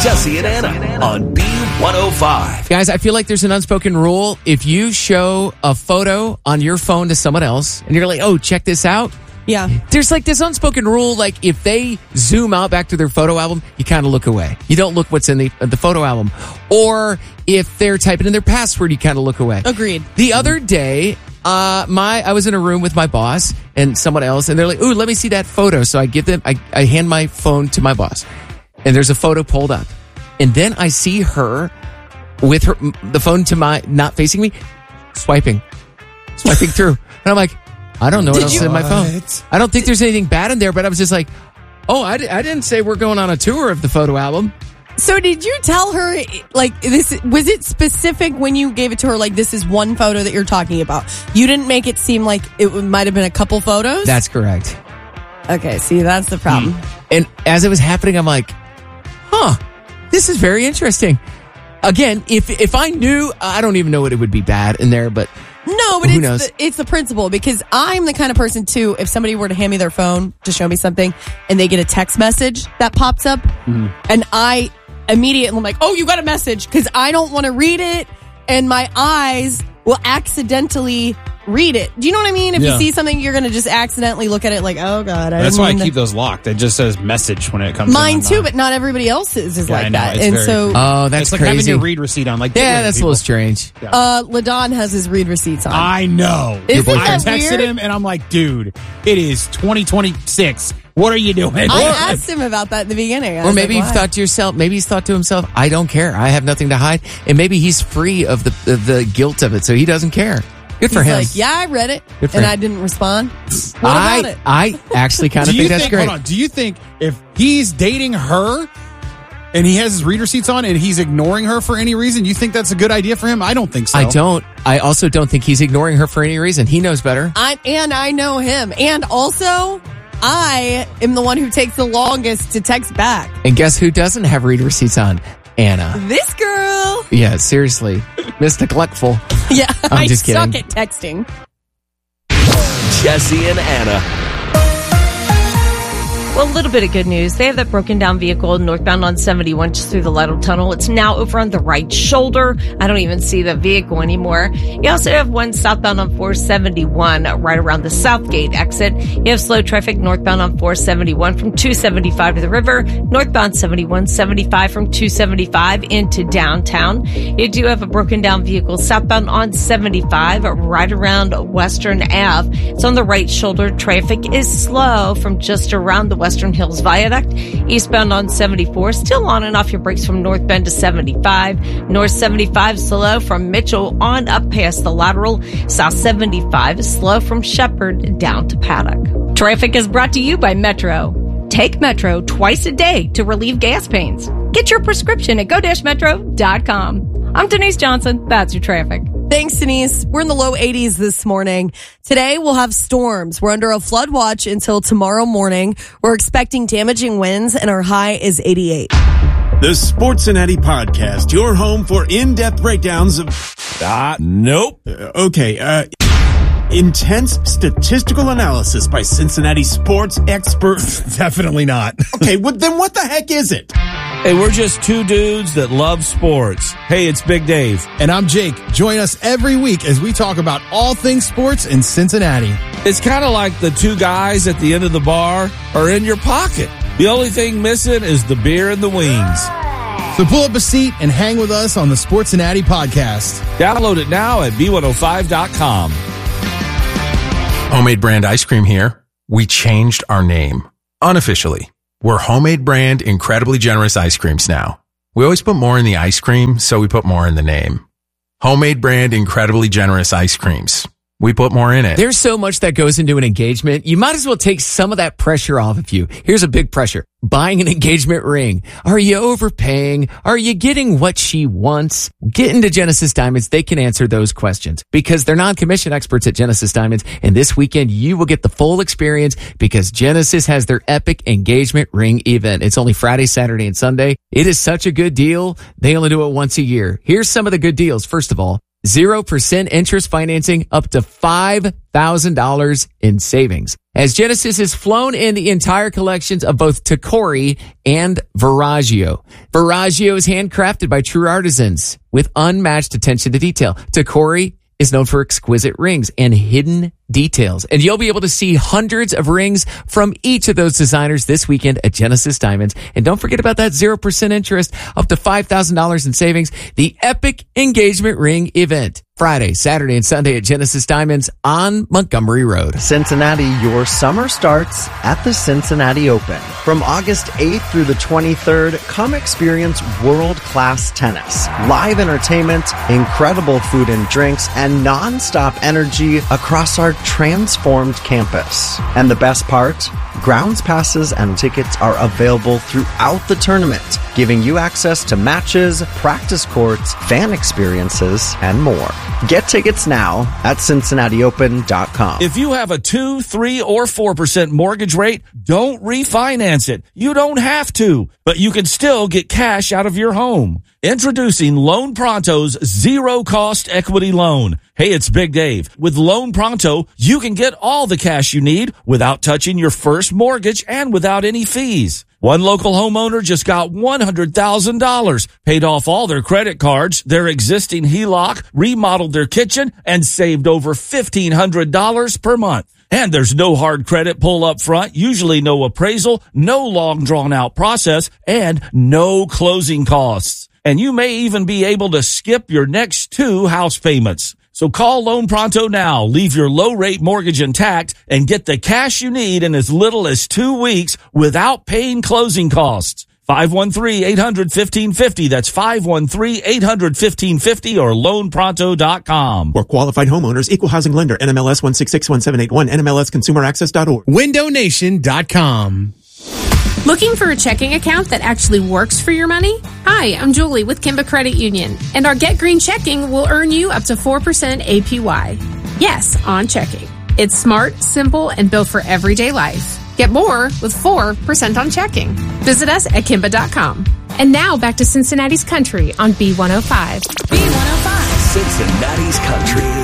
Jesse and Anna on B105. Guys, I feel like there's an unspoken rule. If you show a photo on your phone to someone else and you're like, oh, check this out. Yeah. There's like this unspoken rule, like if they zoom out back to their photo album, you kind of look away. You don't look what's in the photo album. Or if they're typing in their password, you kind of look away. Agreed. The other day, I was in a room with my boss and someone else, and they're like, ooh, let me see that photo. So I hand my phone to my boss, and there's a photo pulled up. And then I see her with the phone not facing me, swiping through. And I'm like, I don't know what else is in my phone. I don't think there's anything bad in there, but I was just like, oh, I didn't say we're going on a tour of the photo album. So did you tell her, like, this was it specific when you gave it to her, like, this is one photo that you're talking about? You didn't make it seem like it might have been a couple photos? That's correct. Okay, see, that's the problem. And as it was happening, I'm like, this is very interesting. Again, if I knew, I don't even know what it would be bad in there, but no, but who knows? It's the principle, because I'm the kind of person too, if somebody were to hand me their phone to show me something and they get a text message that pops up and I immediately am like, oh, you got a message, because I don't want to read it and my eyes will accidentally read it. Do you know what I mean? If you see something, you're going to just accidentally look at it like, oh God. That's why I keep those locked. It just says message when it comes Mine too, but not everybody else's is like that. And so, oh, that's like crazy. having your read receipt on. Like, yeah, that's a little strange. LaDon has his read receipts on. I know. Isn't I that texted weird? him and I'm like, dude, it is 2026. What are you doing? I asked him about that in the beginning. Or maybe he's thought to himself, I don't care. I have nothing to hide. And maybe he's free of the guilt of it, so he doesn't care. Good for him. Like, yeah, I read it, and I didn't respond. What about it? I actually kind of think that's great. Hold on. Do you think if he's dating her and he has his read receipts on and he's ignoring her for any reason, you think that's a good idea for him? I don't think so. I don't. I also don't think he's ignoring her for any reason. He knows better. I know him. And also, I am the one who takes the longest to text back. And guess who doesn't have read receipts on? Anna. This girl. Yeah, seriously. Miss Neglectful. Yeah, I'm just kidding. suck at texting. Jesse and Anna. Well, a little bit of good news. They have that broken down vehicle northbound on 71 just through the Lytle Tunnel. It's now over on the right shoulder. I don't even see the vehicle anymore. You also have one southbound on 471 right around the Southgate exit. You have slow traffic northbound on 471 from 275 to the river, northbound 7175 from 275 into downtown. You do have a broken down vehicle southbound on 75 right around Western Ave. It's on the right shoulder. Traffic is slow from just around the Western Hills Viaduct. Eastbound on 74, still on and off your brakes from North Bend to 75. North 75 slow from Mitchell on up past the lateral. South 75 is slow from Shepherd down to Paddock. Traffic is brought to you by Metro. Take Metro twice a day to relieve gas pains. Get your prescription at go-metro.com. I'm Denise Johnson. That's your traffic. Thanks, Denise. We're in the low 80s this morning. Today, we'll have storms. We're under a flood watch until tomorrow morning. We're expecting damaging winds, and our high is 88. The Sportsinati Podcast, your home for in-depth breakdowns of... Nope. Intense statistical analysis by Cincinnati sports experts. Definitely not. Okay, well, then what the heck is it? Hey, we're just two dudes that love sports. Hey, it's Big Dave. And I'm Jake. Join us every week as we talk about all things sports in Cincinnati. It's kind of like the two guys at the end of the bar are in your pocket. The only thing missing is the beer and the wings. So pull up a seat and hang with us on the Sportsinati Podcast. Download it now at B105.com. Homemade Brand Ice Cream here. We changed our name. Unofficially. We're Homemade Brand Incredibly Generous Ice Creams now. We always put more in the ice cream, so we put more in the name. Homemade Brand Incredibly Generous Ice Creams. We put more in it. There's so much that goes into an engagement. You might as well take some of that pressure off of you. Here's a big pressure. Buying an engagement ring. Are you overpaying? Are you getting what she wants? Get into Genesis Diamonds. They can answer those questions because they're non-commission experts at Genesis Diamonds. And this weekend, you will get the full experience because Genesis has their epic engagement ring event. It's only Friday, Saturday, and Sunday. It is such a good deal. They only do it once a year. Here's some of the good deals. First of all, 0% interest financing up to $5,000 in savings. As Genesis has flown in the entire collections of both Tacori and Veragio. Veragio is handcrafted by true artisans with unmatched attention to detail. Tacori is known for exquisite rings and hidden details. And you'll be able to see hundreds of rings from each of those designers this weekend at Genesis Diamonds. And don't forget about that 0% interest up to $5,000 in savings. The Epic Engagement Ring event. Friday, Saturday, and Sunday at Genesis Diamonds on Montgomery Road. Cincinnati, your summer starts at the Cincinnati Open. From August 8th through the 23rd, come experience world-class tennis, live entertainment, incredible food and drinks, and non-stop energy across our transformed campus. And the best part? Grounds passes and tickets are available throughout the tournament, giving you access to matches, practice courts, fan experiences, and more. Get tickets now at CincinnatiOpen.com. If you have a 2, 3, or 4% mortgage rate, don't refinance it. You don't have to, but you can still get cash out of your home. Introducing Loan Pronto's zero-cost equity loan. Hey, it's Big Dave. With Loan Pronto, you can get all the cash you need without touching your first mortgage and without any fees. One local homeowner just got $100,000, paid off all their credit cards, their existing HELOC, remodeled their kitchen, and saved over $1,500 per month. And there's no hard credit pull up front, usually no appraisal, no long drawn out process, and no closing costs. And you may even be able to skip your next 2 house payments. So call Loan Pronto now, leave your low-rate mortgage intact, and get the cash you need in as little as 2 weeks without paying closing costs. 513-800-1550. That's 513-800-1550 or loanpronto.com. For qualified homeowners, Equal Housing Lender, NMLS 1661781, NMLSConsumerAccess.org. WindowNation.com. Looking for a checking account that actually works for your money? Hi, I'm Julie with Kimba Credit Union, and our Get Green checking will earn you up to 4% APY. Yes, on checking. It's smart, simple, and built for everyday life. Get more with 4% on checking. Visit us at Kimba.com. And now back to Cincinnati's Country on B105. B105. Cincinnati's Country.